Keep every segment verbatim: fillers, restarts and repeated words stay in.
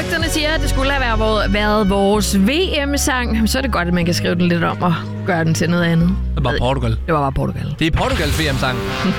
Rygterne siger, at det skulle have været, været vores V M-sang. Så er det godt, at man kan skrive den lidt om og gøre den til noget andet. Det var Portugal. Det var bare Portugal. Det er Portugals V M-sang.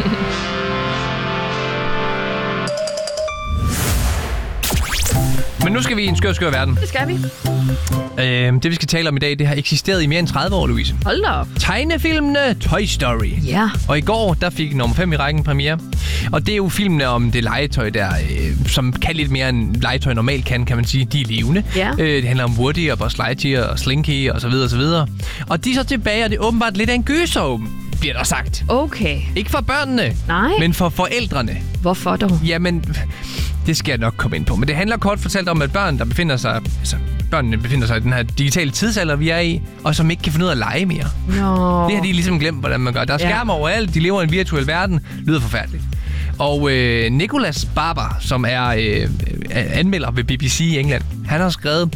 Men nu skal vi i en skør, skør verden. Det skal vi. Øh, det, vi skal tale om i dag, det har eksisteret i mere end tredive år, Louise. Hold da op. Tegnefilmene Toy Story. Ja. Og i går, der fik nummer fem i rækken premiere. Og det er jo filmene om det legetøj der, øh, som kan lidt mere end legetøj normalt kan, kan man sige. De er levende. Ja. Øh, det handler om Woody og Buzz Lightyear og Slinky og så videre og så videre. Og de er så tilbage, og det er åbenbart lidt af en gyser, bliver der sagt. Okay. Ikke for børnene, Nej. men for forældrene. Hvorfor dog? Jamen, det skal jeg nok komme ind på. Men det handler kort fortalt om, at børn, der befinder sig, altså, børnene befinder sig i den her digitale tidsalder, vi er i, og som ikke kan finde ud af at lege mere. Nå. Det har de ligesom glemt, hvordan man gør. Der er skærme ja. overalt, de lever i en virtuel verden. Lyder forfærdeligt. Og øh, Nicholas Barber, som er øh, anmelder ved B B C i England, han har skrevet,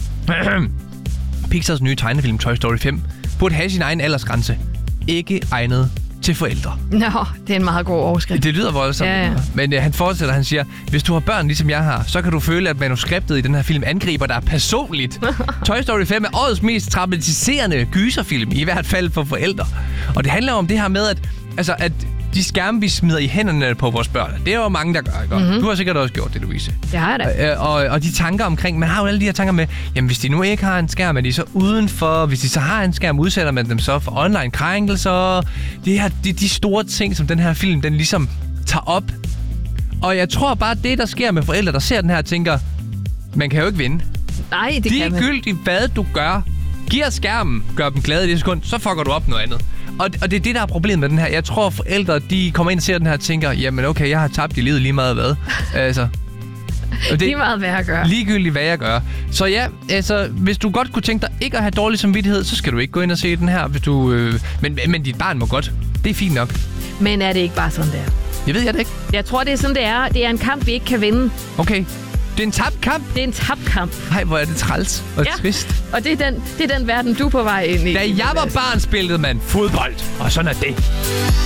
Pixars nye tegnefilm Toy Story fem burde have sin egen aldersgrænse. Ikke egnet til forældre. Nå, det er en meget god overskrift. Det lyder voldsomt. Ja, ja. Men øh, han fortsætter, han siger, hvis du har børn ligesom jeg har, så kan du føle, at manuskriptet i den her film angriber dig personligt. Toy Story fem er årets mest traumatiserende gyserfilm, i hvert fald for forældre. Og det handler om det her med, at, altså, at de skærme, vi smider i hænderne på vores børn, det er jo mange, der gør, ikke? Mm-hmm. Du har sikkert også gjort det, Louise. Det har jeg da. Øh, og, og de tanker omkring, man har jo alle de her tanker med, jamen hvis de nu ikke har en skærm, er de så udenfor, hvis de så har en skærm, udsætter man dem så for online krænkelser. Det her, de, de store ting, som den her film, den ligesom tager op. Og jeg tror bare, det der sker med forældre, der ser den her, tænker, man kan jo ikke vinde. Nej, det kan man. Ligegyldigt hvad du gør, giver skærmen, gør dem glade i det sekund, så fucker du op noget andet. Og, og det er det, der er problemet med den her. Jeg tror, forældre, de kommer ind og ser den her og tænker, jamen okay, jeg har tabt i livet lige meget hvad. altså, det, lige meget hvad jeg gør. Ligegyldigt hvad jeg gør. Så ja, altså, hvis du godt kunne tænke dig ikke at have dårlig samvittighed, så skal du ikke gå ind og se den her. Hvis du, øh, men, men dit barn må godt. Det er fint nok. Men er det ikke bare sådan, det er? Jeg ved jeg det ikke. Jeg tror, det er sådan, det er. Det er en kamp, vi ikke kan vinde. Okay. Det er en tabt kamp? Det er en tabt kamp. Nej, hvor er det træls og ja. trist. Og det er, den, det er den verden, du er på vej ind i. Da jeg var barn, spillede man fodbold. Og sådan er det.